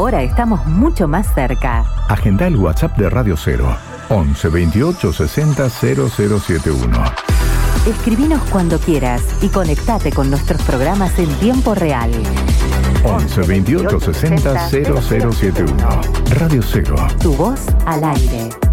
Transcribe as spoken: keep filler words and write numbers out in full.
Ahora estamos mucho más cerca. Agenda el WhatsApp de Radio Cero. once veintiocho sesenta cero cero setenta y uno. Escribinos cuando quieras y conectate con nuestros programas en tiempo real. once veintiocho sesenta cero cero setenta y uno. Radio Cero. Tu voz al aire.